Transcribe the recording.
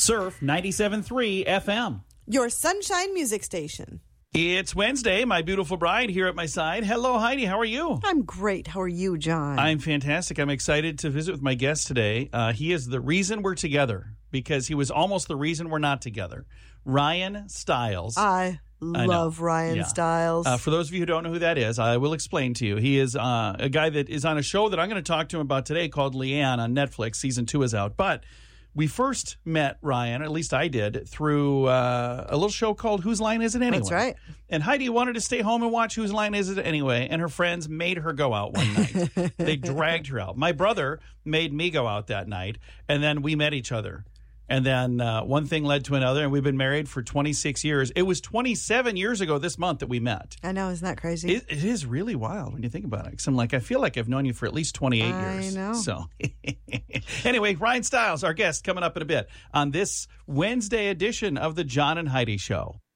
Surf 97.3 FM. Your Sunshine Music Station. It's Wednesday. My beautiful bride here at my side. Hello, Heidi. How are you? I'm great. How are you, John? I'm fantastic. I'm excited to visit with my guest today. He is the reason we're together because he was almost the reason we're not together. Ryan Stiles. I love Ryan Stiles. For those of you who don't know who that is, I will explain to you. He is a guy that is on a show that I'm going to talk to him about today called Leanne on Netflix. Season 2 is out. But we first met Ryan, at least I did, through a little show called Whose Line Is It Anyway? That's right. And Heidi wanted to stay home and watch Whose Line Is It Anyway? And her friends made her go out one night. They dragged her out. My brother made me go out that night, and then we met each other. And then one thing led to another, and we've been married for 26 years. It was 27 years ago this month that we met. I know, isn't that crazy? It is really wild when you think about it. Because I feel like I've known you for at least 28 years. I know. So, anyway, Ryan Stiles, our guest, coming up in a bit on this Wednesday edition of the John and Heidi Show.